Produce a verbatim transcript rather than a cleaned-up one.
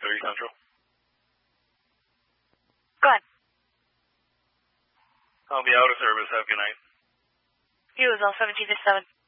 thirty Central. Go ahead. I'll be out of service. Have a good night. You as well, seventeen fifty-seven.